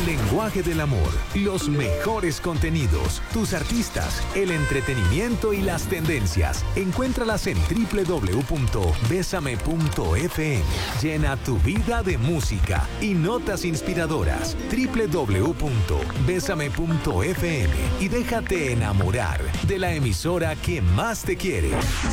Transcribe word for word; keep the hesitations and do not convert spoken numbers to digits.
El lenguaje del amor, los mejores contenidos, tus artistas, el entretenimiento y las tendencias. Encuéntralas en doble u doble u doble u punto besame punto efe eme. Llena tu vida de música y notas inspiradoras. doble u doble u doble u punto besame punto efe eme y déjate enamorar de la emisora que más te quiere.